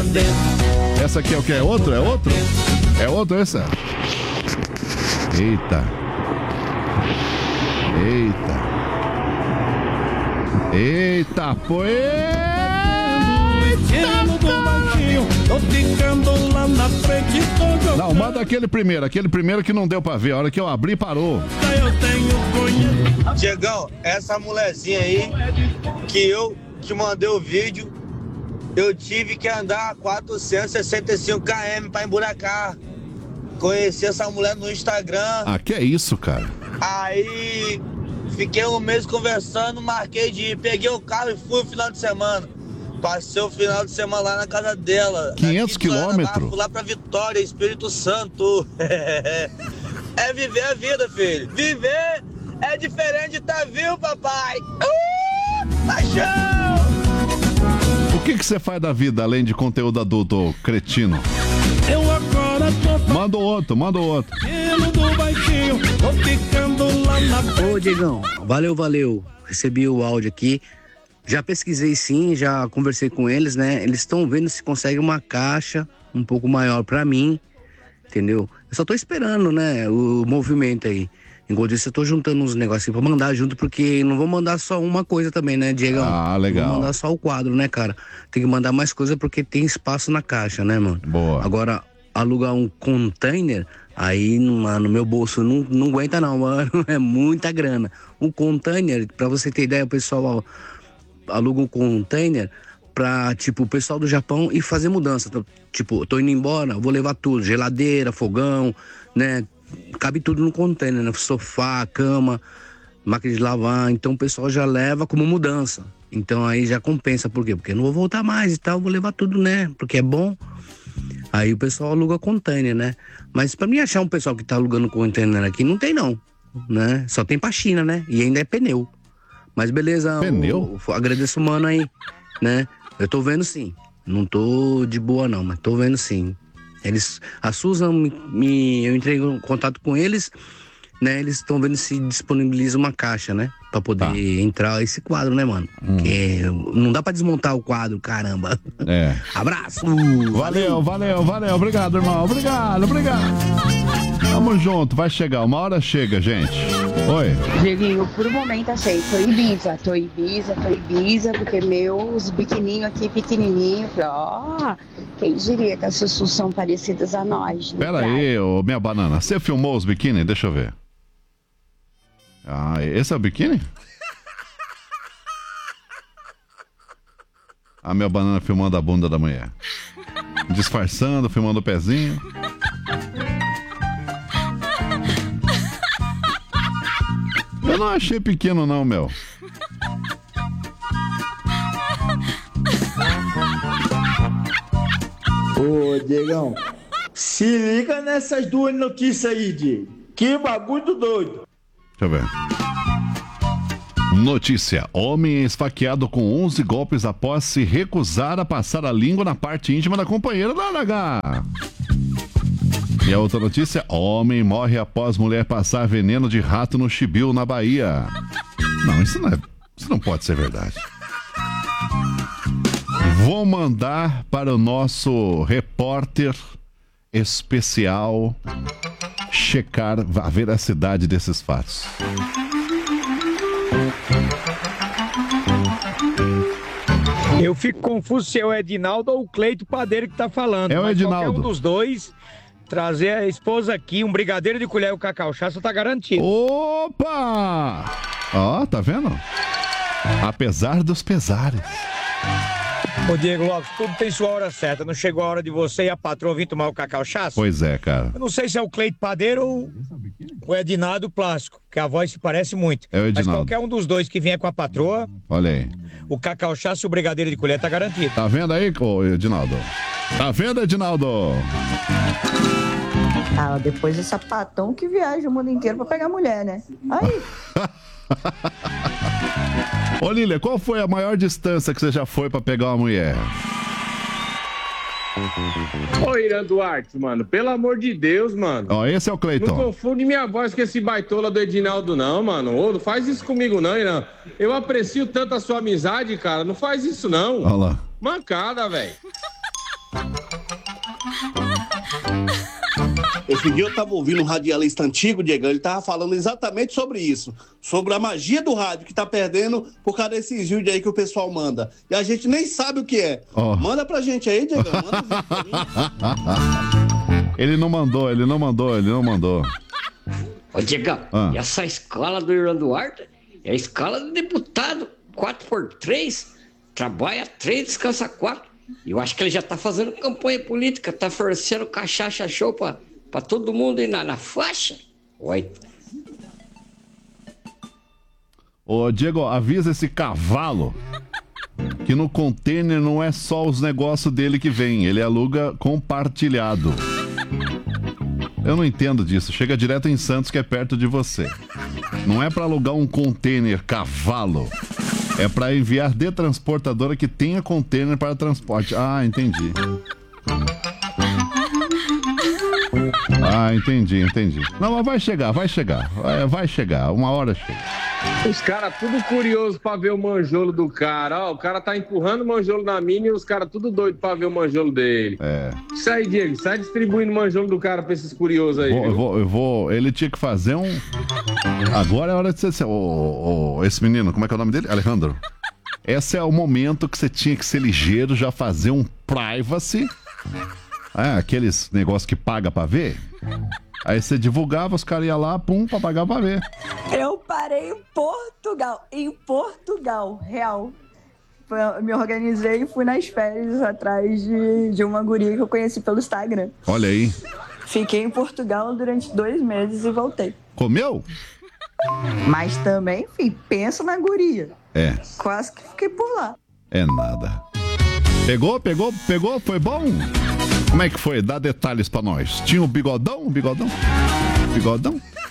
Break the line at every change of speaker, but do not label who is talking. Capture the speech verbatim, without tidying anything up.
Essa aqui é o que? É outro? É outro? É outro essa? Eita. Eita. Eita, pô. Não, manda aquele primeiro, aquele primeiro que não deu pra ver. A hora que eu abri, parou.
Diegão, essa mulherzinha aí que eu te mandei o vídeo, eu tive que andar quatrocentos e sessenta e cinco quilômetros pra emburacar. Conheci essa mulher no Instagram.
Ah, que é isso, cara?
Aí fiquei um mês conversando, marquei de ir, peguei o carro e fui no final de semana. Passei o final de semana lá na casa dela.
quinhentos quilômetros?
Fui lá pra Vitória, Espírito Santo. É viver a vida, filho. Viver é diferente de estar vivo, papai. Uh, paixão!
O que que você faz da vida além de conteúdo adulto, cretino? Eu agora tô... Manda outro, manda outro.
Ô, Diegão, valeu, valeu. Recebi o áudio aqui. Já pesquisei sim, já conversei com eles, né? Eles estão vendo se consegue uma caixa um pouco maior pra mim, entendeu? Eu só tô esperando, né, o movimento aí. Enquanto isso, eu tô juntando uns negocinhos pra mandar junto, porque não vou mandar só uma coisa também, né, Diegão?
Ah, legal.
Não vou mandar só o quadro, né, cara? Tem que mandar mais coisa porque tem espaço na caixa, né, mano?
Boa.
Agora, alugar um container, aí, mano, meu bolso não, não aguenta não, mano. É muita grana. Um container, pra você ter ideia, o pessoal aluga um container pra, tipo, o pessoal do Japão ir fazer mudança. Tipo, tô indo embora, vou levar tudo, geladeira, fogão, né? Cabe tudo no container, né? Sofá, cama, máquina de lavar. Então o pessoal já leva como mudança. Então aí já compensa. Por quê? Porque eu não vou voltar mais e tal, vou levar tudo, né? Porque é bom. Aí o pessoal aluga container, né? Mas pra mim achar um pessoal que tá alugando container aqui, não tem não, né? Só tem pra China, né? E ainda é pneu. Mas beleza,
pneu?
Eu, eu agradeço o mano aí, né? Eu tô vendo sim. Não tô de boa não, mas tô vendo sim. Eles, a Susan, me, me, eu entrei em contato com eles, né? Eles estão vendo se disponibiliza uma caixa, né? Pra poder tá. entrar esse quadro, né, mano? Hum. Porque não dá pra desmontar o quadro, caramba.
É.
Abraço!
Valeu, valeu, valeu. Obrigado, irmão. Obrigado, obrigado. Tamo junto, vai chegar. Uma hora chega, gente. Oi.
Dieguinho, por um momento achei, tô Ibiza, tô Ibiza, tô Ibiza, porque meus biquininhos aqui, pequenininho, ó, quem diria que as Sussus são parecidas a nós.
Pera aí, ô, minha banana, você filmou os biquíni? Deixa eu ver. Ah, esse é o biquíni? A minha banana filmando a bunda da mulher. Disfarçando, filmando o pezinho. Eu não achei pequeno não, meu.
Ô, Diegão, se liga nessas duas notícias aí, Diego. Que bagulho doido.
Deixa eu ver. Notícia: homem é esfaqueado com onze golpes após se recusar a passar a língua na parte íntima da companheira da H. E a outra notícia: homem morre após mulher passar veneno de rato no Chibiu, na Bahia. Não, isso não é, isso não pode ser verdade. Vou mandar para o nosso repórter especial checar a veracidade desses fatos.
Eu fico confuso se é o Edinaldo ou o Cleito Padeiro que tá falando.
É o
mas
Edinaldo.
Qualquer um dos dois, trazer a esposa aqui, um brigadeiro de colher e o cacau chá, só tá garantido.
Opa! Ó, tá vendo? Apesar dos pesares.
Ô Diego Lopes, tudo tem sua hora certa. Não chegou a hora de você e a patroa vir tomar o cacau chá?
Pois é, cara.
Eu não sei se é o Cleito Padeiro ou o Edinaldo Plástico, que a voz se parece muito.
É o Edinaldo.
Mas qualquer um dos dois que vier com a patroa,
olha aí,
o cacau chá e o brigadeiro de colher tá garantido.
Tá vendo aí, ô Edinaldo? Tá vendo, Edinaldo?
Ah, depois é sapatão que viaja o mundo inteiro pra pegar mulher, né? Aí...
Ô Lília, qual foi a maior distância que você já foi pra pegar uma mulher?
Ô Irã Duarte, mano, pelo amor de Deus, mano.
Ó, esse é o Cleiton.
Não confunde minha voz com esse baitola do Edinaldo, não, mano. Ô, não faz isso comigo, não, Irã. Eu aprecio tanto a sua amizade, cara. Não faz isso, não.
Olha lá.
Mancada, velho.
Esse dia eu tava ouvindo um radialista antigo, Diego, ele tava falando exatamente sobre isso, sobre a magia do rádio que tá perdendo por causa desses vídeos aí que o pessoal manda. E a gente nem sabe o que é. Oh. Manda pra gente aí, Diego, manda um vídeo pra mim.
Ele não mandou, ele não mandou, ele não mandou.
Ô, Diegão, ah. e essa escola do Irã Duarte é a escola do deputado, quatro por três, trabalha três, descansa quatro. Eu acho que ele já tá fazendo campanha política, tá oferecendo cachaça show pra, pra todo mundo aí na, na faixa. Oi.
Ô, Diego, avisa esse cavalo que no container não é só os negócios dele que vem, ele aluga compartilhado. Eu não entendo disso. Chega direto em Santos, que é perto de você. Não é pra alugar um container cavalo. É pra enviar de transportadora que tenha container para transporte. Ah, entendi. Ah, entendi, entendi. Não, mas vai chegar, vai chegar. Vai, vai chegar, uma hora chega.
Os caras tudo curioso pra ver o manjolo do cara. Ó, o cara tá empurrando o manjolo na mina e os caras tudo doido pra ver o manjolo dele.
É.
Isso aí, Diego, sai distribuindo o manjolo do cara pra esses curiosos aí.
Vou, eu, vou, eu vou. Ele tinha que fazer um. Agora é hora de ser. Oh, oh, esse menino, como é que é o nome dele? Alejandro. Esse é o momento que você tinha que ser ligeiro, já fazer um privacy. É, aqueles negócios que paga pra ver. Aí você divulgava, os caras iam lá, pum, pra pagar pra ver.
Eu parei em Portugal, em Portugal, real. Eu me organizei e fui nas férias atrás de, de uma guria que eu conheci pelo Instagram.
Olha aí.
Fiquei em Portugal durante dois meses e voltei.
Comeu?
Mas também, enfim, pensa na guria.
É.
Quase que fiquei por lá.
É nada. Pegou, pegou, pegou? Foi bom? Como é que foi? Dá detalhes pra nós. Tinha o bigodão? O bigodão? Bigodão?